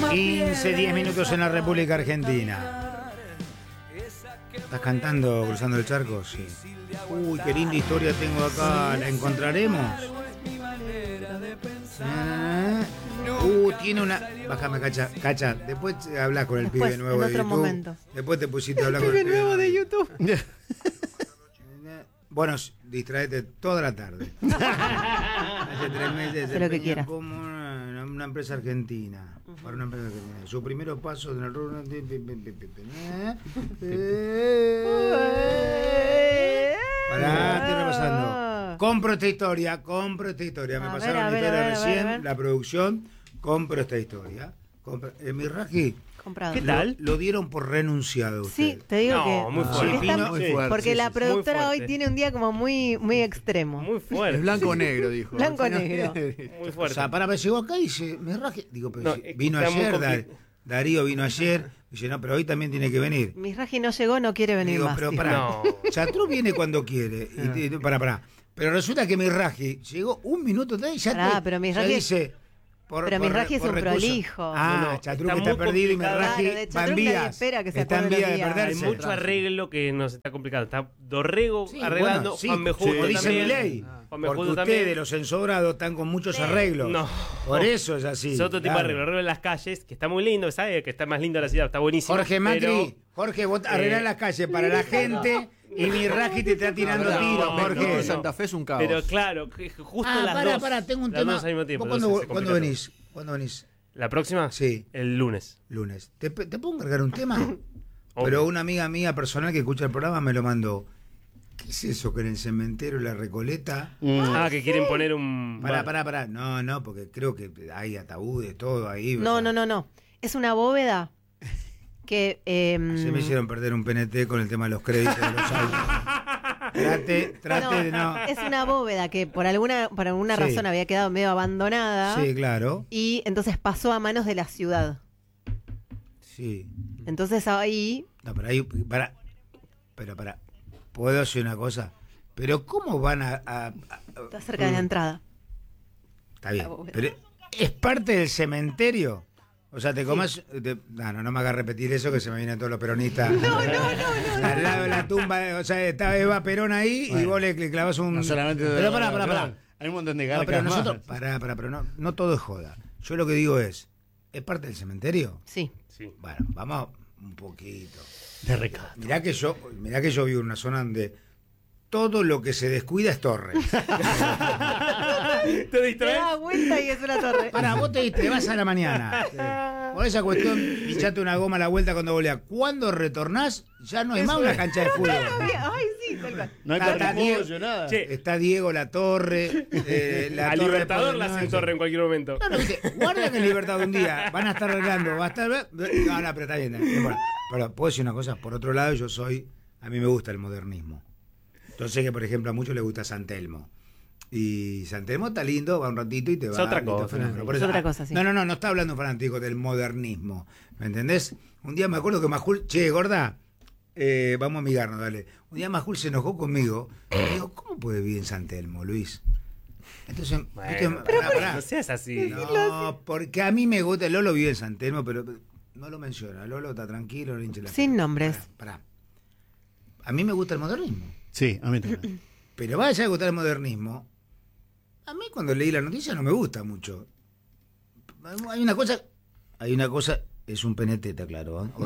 15, 10 minutos en la República Argentina. ¿Estás cantando Cruzando el Charco? Sí. Uy, qué linda historia tengo acá. ¿La encontraremos? Tiene una... Bájame, Cacha. Después hablas con el pibe nuevo de YouTube. Momento. Después te pusiste a hablar con el pibe nuevo de YouTube. Bueno, distraete toda la tarde. Hace 3 meses sé lo que quieras. como una empresa argentina. Para una empresa argentina. Su primer paso en el rubro. Pará, estoy repasando. Compro esta historia. Me pasaron la historia recién, la producción. Compro esta historia. Miraji. Comprado. ¿Qué tal? Lo dieron por renunciado. Sí, usted. te digo No, que muy fuerte. Muy fuerte. Porque la productora muy hoy fuerte. tiene un día como muy extremo. Muy fuerte. Es blanco-negro, dijo. Blanco-negro. Muy O fuerte. sea, para ver, llegó acá y dice, Miraji. Digo, pero No, si es que vino está muy ayer, Darío vino ayer. Dice, no, pero hoy también tiene que venir. Misraji no llegó, no quiere venir Digo, más. pero dijo. pará. No. Chatrú viene cuando quiere. Pará. Pero resulta que Miraji llegó un minuto tarde y ya Pará, pero ya Miraji dice... Pero Miraji es un recurso. prolijo. No, Chatrú está que está muy perdido y complicado. Miraji Claro, de va en Chatrú nadie vías. espera que se Está en acuerde vías los de días. Hay perderse. mucho arreglo que nos está complicando. Está Dorrego arreglando, bueno, sí, Juan Bejudo como dice también. Milei. Juan Porque Bejudo ustedes, también. los ensobrados, están con muchos arreglos. No. Por eso es así. Es otro tipo de arreglo en las calles, que está muy lindo, ¿sabes? Que está más lindo la ciudad, está buenísimo. Jorge Macri, pero- Jorge, vos arreglás las calles para la gente y Miraji te está tirando No, tiros, no, Jorge. no. Santa Fe es un caos. Pero claro, que justo las dos. Pará, tengo un las tema. dos al mismo tiempo, ¿Vos entonces se ¿Cuándo complica venís? ¿Cuándo venís? todo. ¿La próxima? Sí. El lunes. Lunes. ¿Te puedo encargar un tema? Pero una amiga mía personal que escucha el programa me lo mandó. ¿Qué es eso que en el cementerio La Recoleta? Que quieren poner un... Pará. No, porque creo que hay ataúdes, todo ahí. o No, sea, no. Es una bóveda que... Se me hicieron perder un PNT con el tema de los créditos de los autos. Trate de no. Es una bóveda que por alguna Sí. razón había quedado medio abandonada. Sí, claro. Y entonces pasó a manos de la ciudad. Sí. Entonces ahí... No, pero ahí. Pero para. ¿Puedo hacer una cosa? Pero ¿cómo van a Está cerca de la entrada. Está bien. La bóveda. Pero ¿es parte del cementerio? O sea, te comas... No me hagas repetir eso que se me vienen todos los peronistas. No. Al lado de la tumba, o sea, está Eva Perón ahí y vos le clavas un... No solamente Pero pará. Hay un montón de No, garcas pero más. nosotros... Pará, pero no todo es joda. Yo lo que digo ¿es parte del cementerio? Sí. Sí. Bueno, vamos un poquito. De recato. Mirá que yo vivo en una zona donde todo lo que se descuida es torre. ¿Te Te distraes? das vuelta y es una torre. Pará, vos te vas a la mañana. Por esa cuestión, pinchate una goma a la vuelta cuando volea. Cuando retornás, ya no hay más una cancha de fútbol. Ay, sí, tal cual. No hay Está Diego. pollo, nada. Che, Está Diego, la torre. La a torre Libertador de la hacen torre en cualquier momento. Claro, viste, guarda que en Libertad un día van a estar arreglando, va a estar... No, pero está bien. Pero puedo decir una cosa, por otro lado, a mí me gusta el modernismo. Entonces que, por ejemplo, a muchos les gusta San Telmo. Y San Telmo está lindo, va un ratito y te va. Es otra y está cosa. fenómeno. Por Es eso, otra cosa, sí. No está hablando fanático del modernismo. ¿Me entendés? Un día me acuerdo que Majul, che, gorda, vamos a amigarnos, dale. Un día Majul se enojó conmigo. Y me dijo, ¿cómo puede vivir en San Telmo, Luis? Entonces, Bueno, pará. no seas así. No, porque a mí me gusta, Lolo vive en San Telmo, pero no lo menciona. Lolo está tranquilo, no le hinche la Sin pelota. nombres. Pará. A mí me gusta el modernismo. Sí, a mí también. Pero vaya a gustar el modernismo. A mí cuando leí la noticia no me gusta mucho. Hay una cosa, es un PNT, está claro. ¿Eh?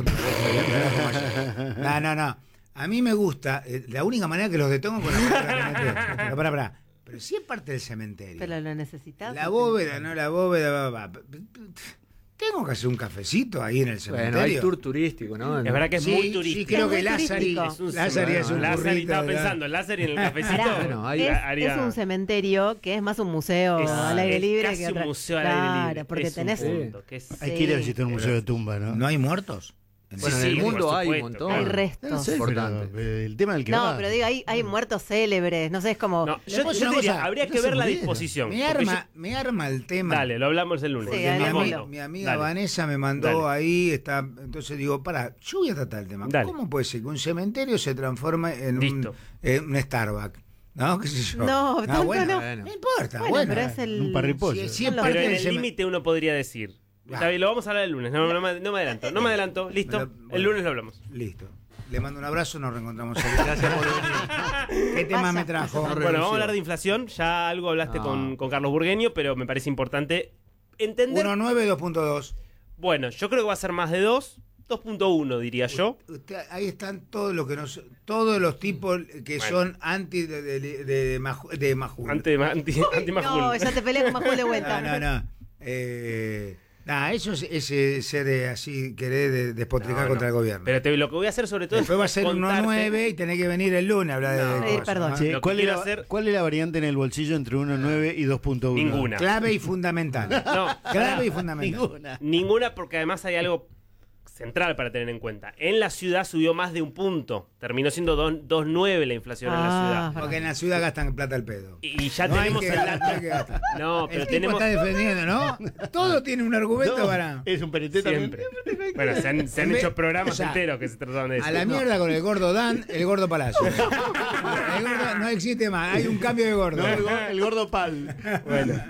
No. A mí me gusta, la única manera que los detengo con la PNT. Pero pará. Pero sí es parte del cementerio. Pero lo necesitas. La bóveda, no la bóveda. Tengo que hacer un cafecito ahí en el cementerio. Bueno, hay tour turístico, ¿no? Es verdad que es muy Sí, turístico. creo que Es muy Lázari turístico. es un Lázari burrito, estaba ¿verdad? pensando, Lázari en el cafecito. Pará, Bueno, ahí es un cementerio que es más un museo Es- al aire es libre casi que un otra. museo al aire libre. Claro, porque Es un tenés. punto, que es- Hay que ir a visitar un museo de tumba, ¿no? ¿No hay muertos? Bueno, Sí, en el sí, mundo por hay un supuesto, montón. Hay claro. restos. Sí, Importante. pero el tema del que No, va. pero digo, hay muertos célebres. No sé, es como. No, Yo yo, puedo yo decir una diría, cosa, habría no que se ver la murieron. disposición. Me arma el tema. Dale, lo hablamos el lunes. Sí, Porque dale, mi, hablamos. mi amiga Dale. Vanessa me mandó Dale. ahí, entonces digo, yo voy a tratar el tema. Dale. ¿Cómo puede ser que un cementerio se transforme en Listo. un Starbucks? ¿No? ¿Qué sé yo? No, tanto bueno, no. no importa. Bueno, Bueno, pero es el. un parripollo. Si es Son los- parte Pero en del el cementerio. límite uno podría decir, Está bien, lo vamos a hablar el lunes. No me adelanto. Listo. Bueno, El lunes lo hablamos. Listo. Le mando un abrazo, nos reencontramos el lunes. Gracias por venir. ¿Qué tema me trajo? Bueno, vamos a hablar de inflación. Ya algo hablaste con Carlos Burgueño, pero me parece importante entender. 1.9, 2.2. Bueno, yo creo que va a ser más de 2.1 diría yo. Ahí están todos los que todos los tipos que son anti de Majul. Anti Majul. No, ya te peleé con Majul de vuelta. No. Eso es ser así, querer despotricar contra el gobierno. Pero lo que voy a hacer sobre todo Después va a es ser contarte- 1.9 y tenés que venir el lunes a hablar de cosas, perdón. ¿no? Che, Lo que ¿cuál, quiero era, hacer- ¿Cuál es la variante en el bolsillo entre 1.9 y 2.1? Ninguna. Clave y fundamental. No, Clave y fundamental. ninguna, porque además hay algo central para tener en cuenta. En la ciudad subió más de un punto. Terminó siendo 2.9 la inflación en la ciudad. Porque en la ciudad gastan plata al pedo. Y ya No hay tenemos que el gastar, no hay dato. que gastar. No, pero El tipo tenemos está defendiendo, ¿no? Todo tiene un argumento No, para... es un PNT también. siempre. Bueno, se han hecho programas O sea, enteros que se trataban de eso. A la mierda con el gordo Dan, el gordo Palacio. El gordo no existe más, hay un cambio de gordo. No, el gordo pal. Bueno,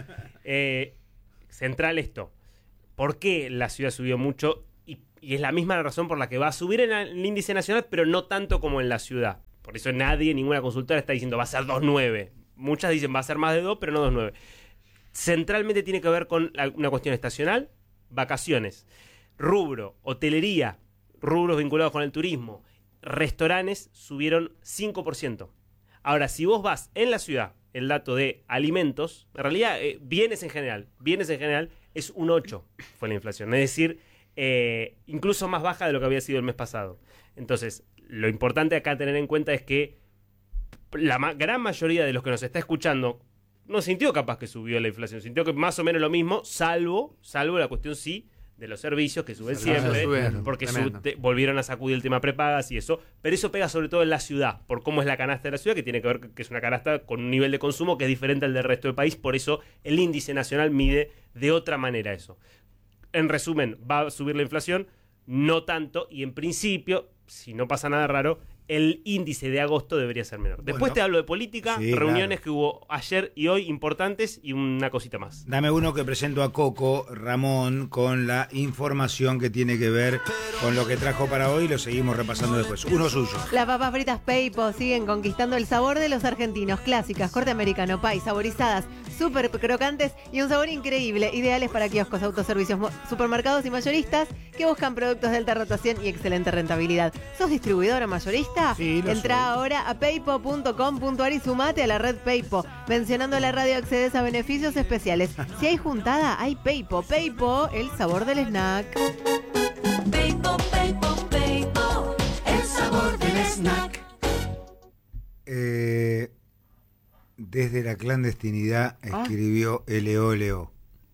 central esto. ¿Por qué la ciudad subió mucho? Y es la misma razón por la que va a subir en el índice nacional, pero no tanto como en la ciudad. Por eso ninguna consultora está diciendo va a ser 2.9. Muchas dicen va a ser más de 2, pero no 2.9. Centralmente tiene que ver con una cuestión estacional, vacaciones, rubro, hotelería, rubros vinculados con el turismo, restaurantes subieron 5%. Ahora, si vos vas en la ciudad, el dato de alimentos, en realidad bienes en general es un 8 fue la inflación. Es decir, incluso más baja de lo que había sido el mes pasado. Entonces, lo importante acá a tener en cuenta es que la gran mayoría de los que nos está escuchando no sintió capaz que subió la inflación, sintió que más o menos lo mismo, salvo la cuestión sí de los servicios que suben siempre, porque volvieron a sacudir el tema prepagas y eso, pero eso pega sobre todo en la ciudad, por cómo es la canasta de la ciudad, que tiene que ver que es una canasta con un nivel de consumo que es diferente al del resto del país, por eso el índice nacional mide de otra manera eso. En resumen, va a subir la inflación, no tanto, y en principio, si no pasa nada raro, el índice de agosto debería ser menor. Después Bueno, te hablo de política, sí, reuniones claro. que hubo ayer y hoy importantes y una cosita más. Dame uno que presento a Coco, Ramón, con la información que tiene que ver con lo que trajo para hoy. Lo seguimos repasando después. Uno suyo. Las papas fritas Peipo siguen conquistando el sabor de los argentinos. Clásicas, corte americano, pay, saborizadas, súper crocantes y un sabor increíble. Ideales para kioscos, autoservicios, supermercados y mayoristas que buscan productos de alta rotación y excelente rentabilidad. ¿Sos distribuidora mayorista? Sí, lo Entra soy. ahora a peipo.com.ar y sumate a la red Peipo. Mencionando la radio accedes a beneficios especiales. Si hay juntada, hay Peipo. Peipo, el sabor del snack. Peipo, Peipo, Peipo, el sabor del snack. Desde la clandestinidad escribió Leo.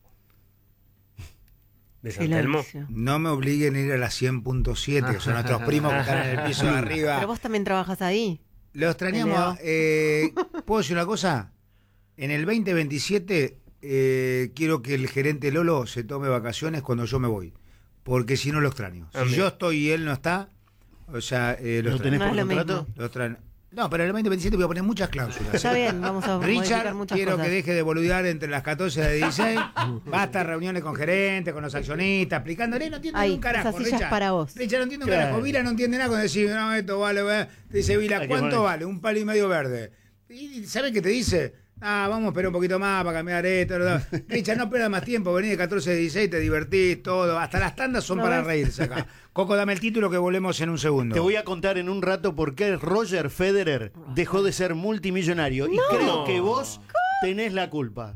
De San Telmo. Silencio. No me obliguen a ir a la 100.7, que son nuestros primos que están en el piso de arriba. Pero vos también trabajas ahí. Lo extrañamos. ¿Puedo decir una cosa? En el 2027 quiero que el gerente Lolo se tome vacaciones cuando yo me voy. Porque si no lo extraño. Si yo estoy y él no está, o sea, lo ¿Lo extraño. tenés No por es lo contrato? mismo. Lo extraño. No, pero en el 2027 voy a poner muchas cláusulas. Está bien, vamos a modificar Richard, muchas quiero cosas. que deje de boludear entre las 14 y las 16. Basta reuniones con gerentes, con los accionistas, explicándole, no entiende Ay, un carajo. esa silla es Richard. para vos. Richard no entiende un Claro. carajo. Vila no entiende nada cuando decís, no, esto vale. Dice Vila, Hay que ¿cuánto poner. vale? Un palo y medio verde. ¿Y sabe qué te dice? Vamos a esperar un poquito más para cambiar esto. Richard, no pierdas más tiempo. Vení de 14 a 16, te divertís, todo. Hasta las tandas son ¿No para ves? reírse acá. Coco, dame el título que volvemos en un segundo. Te voy a contar en un rato por qué Roger Federer dejó de ser multimillonario. Y creo que vos tenés la culpa.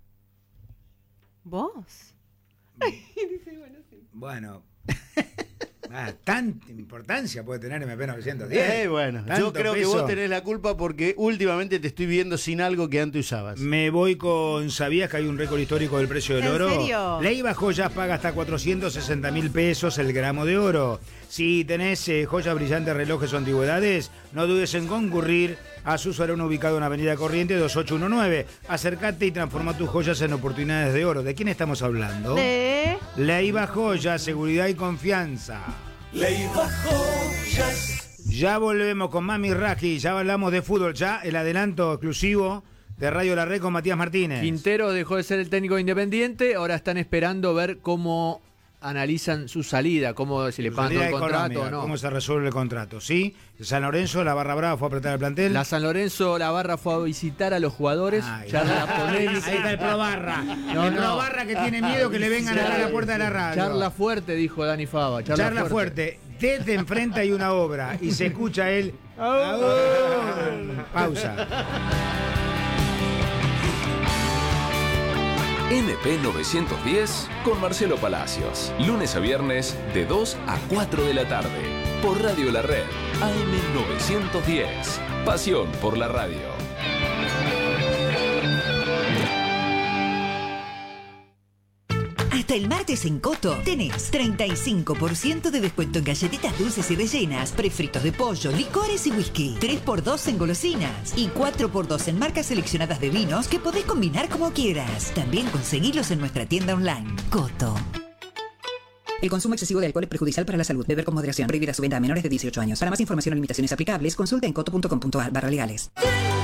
¿Vos? Bueno. Tanta importancia puede tener MP 910. Bueno, yo Tanto creo que peso. vos tenés la culpa porque últimamente te estoy viendo sin algo que antes usabas. Me voy con, ¿sabías que hay un récord histórico del precio del ¿En oro? serio? Leiva Joyas paga hasta 460.000 pesos el gramo de oro. Si tenés joyas brillantes, relojes o antigüedades, no dudes en concurrir a su salón ubicado en Avenida Corriente 2819. Acércate y transforma tus joyas en oportunidades de oro. ¿De quién estamos hablando? De... Leiva Joyas, seguridad y confianza. Leiva Joyas. Ya volvemos con Mami Raji, ya hablamos de fútbol, ya el adelanto exclusivo de Radio La Red con Matías Martínez. Quintero dejó de ser el técnico Independiente, ahora están esperando ver cómo analizan su salida, cómo si le pagan todo el contrato o no. Cómo se resuelve el contrato, ¿sí? San Lorenzo, la barra brava fue a apretar el plantel. La San Lorenzo, la barra fue a visitar a los jugadores. Charla polémica. Ahí está el Pro Barra. No, el Pro Barra que tiene miedo que le vengan a dar a la puerta de la radio. Charla fuerte, dijo Dani Fava. Charla fuerte. Desde enfrente hay una obra y se escucha él. Pausa. MP 910 con Marcelo Palacios. Lunes a viernes de 2 a 4 de la tarde. Por Radio La Red. AM 910. Pasión por la radio. Hasta el martes en Coto tenés 35% de descuento en galletitas dulces y rellenas, prefritos de pollo, licores y whisky. 3x2 en golosinas y 4x2 en marcas seleccionadas de vinos que podés combinar como quieras. También conseguilos en nuestra tienda online. Coto. El consumo excesivo de alcohol es perjudicial para la salud. Beber con moderación. Prohibida su venta a menores de 18 años. Para más información o limitaciones aplicables, consulta en coto.com.ar/legales.